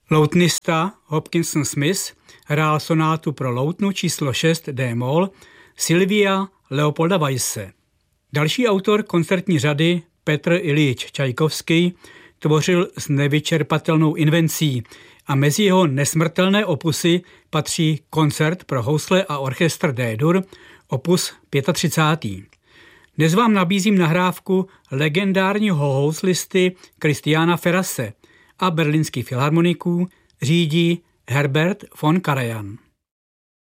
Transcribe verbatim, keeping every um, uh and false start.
Loutnista Hopkinson Smith hrál sonátu pro loutnu číslo šest d-moll Sylvia Leopolda Weisse. Další autor koncertní řady Petr Iljič Čajkovskij tvořil s nevyčerpatelnou invencí a mezi jeho nesmrtelné opusy patří koncert pro housle a orchestr D-dur opus třicátý pátý Dnes vám nabízím nahrávku legendárního houslisty Christiana Ferrase a berlínských filharmoniků řídí Herbert von Karajan.